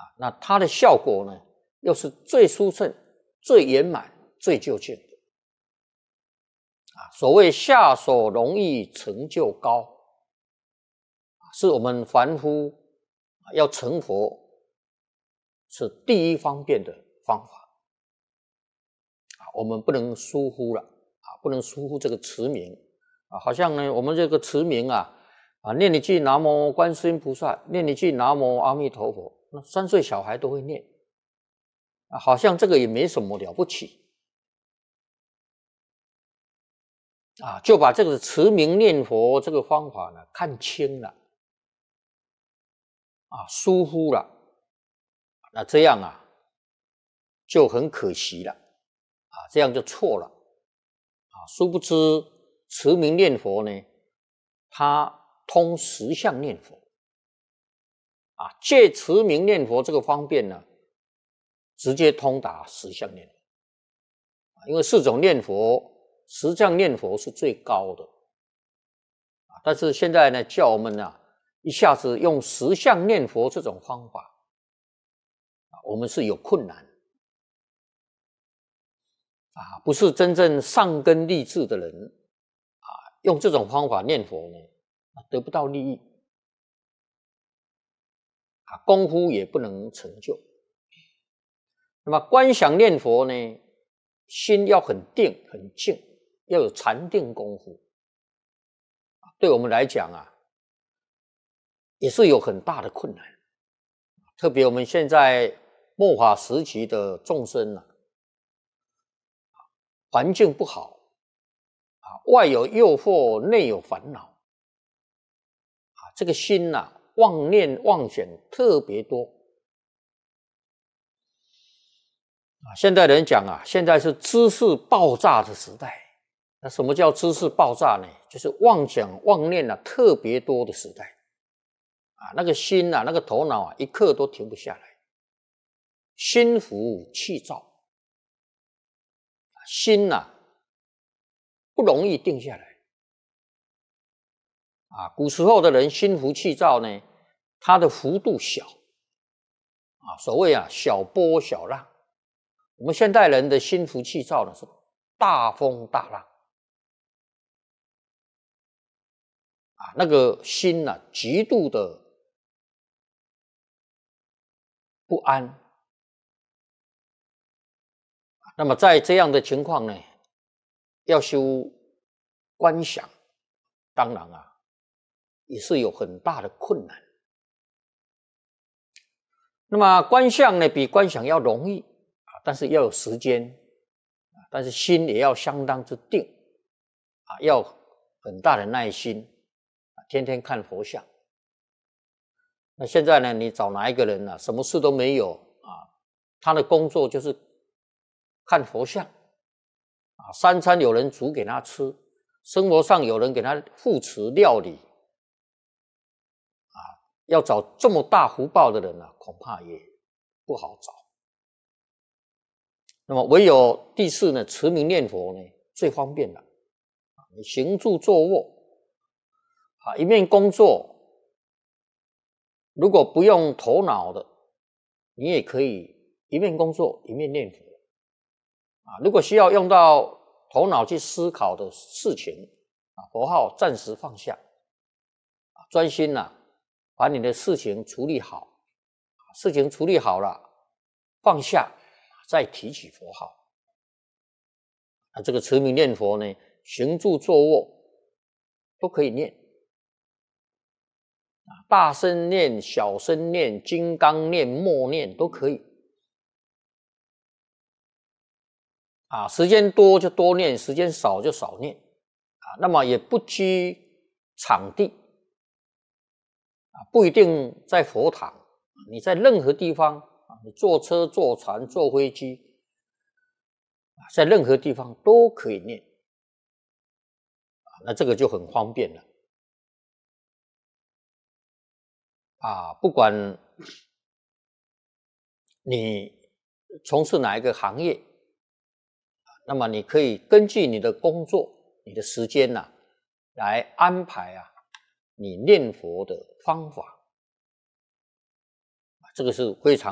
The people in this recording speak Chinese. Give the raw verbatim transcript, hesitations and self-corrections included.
那它的效果呢，又是最殊胜、最圆满、最究竟的。啊，所谓下手容易成就高，是我们凡夫要成佛是第一方便的方法。啊，我们不能疏忽了啊，不能疏忽这个持名啊，好像呢，我们这个持名啊，啊，念一句南无观世音菩萨，念一句南无阿弥陀佛，那三岁小孩都会念啊，好像这个也没什么了不起啊，就把这个持名念佛这个方法呢看轻了啊，疏忽了，那这样啊就很可惜了啊，这样就错了啊，殊不知持名念佛呢，它通实相念佛啊，借持名念佛这个方便呢，直接通达实相念佛啊，因为四种念佛，实相念佛是最高的啊，但是现在呢，叫我们呢、啊、一下子用实相念佛这种方法啊，我们是有困难啊，不是真正上根立志的人啊，用这种方法念佛呢，得不到利益啊，功夫也不能成就。那么观想念佛呢，心要很定很静，要有禅定功夫，对我们来讲啊，也是有很大的困难。特别我们现在末法时期的众生啊，环境不好啊，外有诱惑，内有烦恼啊，这个心呐、啊，妄念妄想特别多啊。现在人讲啊，现在是知识爆炸的时代。那什么叫知识爆炸呢？就是妄想妄念啊特别多的时代啊，那个心啊，那个头脑啊，一刻都停不下来，心浮气躁。心呐、啊、不容易定下来啊。古时候的人心浮气躁呢，它的幅度小啊，所谓啊小波小浪。我们现代人的心浮气躁呢是大风大浪啊，那个心啊极度的不安。那么在这样的情况呢，要修观想，当然啊，也是有很大的困难。那么观想呢，比观想要容易啊，但是要有时间，但是心也要相当之定啊，要很大的耐心啊，天天看佛像。那现在呢，你找哪一个人啊，什么事都没有啊，他的工作就是看佛像啊，三餐有人煮给他吃，生活上有人给他扶持料理啊，要找这么大福报的人啊，恐怕也不好找。那么唯有第四呢，持名念佛呢最方便了。你行住坐卧啊，一面工作，如果不用头脑的，你也可以一面工作一面念佛啊。如果需要用到头脑去思考的事情啊，佛号暂时放下啊，专心啊，把你的事情处理好，事情处理好了，放下，再提起佛号。啊，这个持名念佛呢，行住坐卧都可以念。大声念、小声念、金刚念、默念都可以啊，时间多就多念，时间少就少念啊。那么也不拘场地啊，不一定在佛堂，你在任何地方啊，你坐车、坐船、坐飞机啊，在任何地方都可以念啊，那这个就很方便了。啊，不管你从事哪一个行业，那么你可以根据你的工作、你的时间呐、啊，来安排啊你念佛的方法，这个是非常